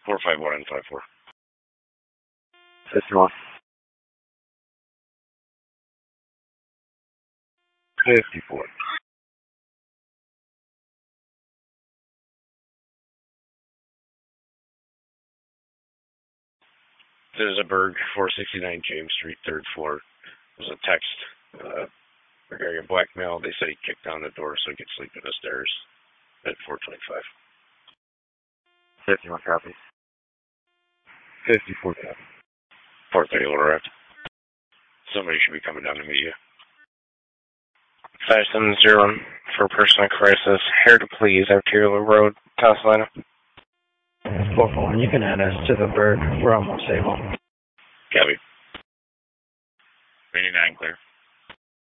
451 and 54. 51. 54. There's a Berg, 469 James Street, 3rd floor. There's a text regarding blackmail. They said he kicked down the door so he could sleep in the stairs at 425. 51 copies. 54 copies. 430 arrived. Somebody should be coming down to meet you. 570 for personal crisis. Here to please, Arterial Road, Tasselina. 441, you can add us to the Berg. We're almost able. Copy. 89 clear.